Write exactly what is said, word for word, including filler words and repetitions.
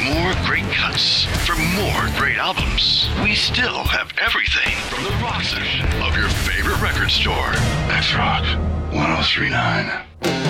more great cuts, for more great albums, we still have everything from the rock section of your favorite record store. X Rock ten thirty-nine.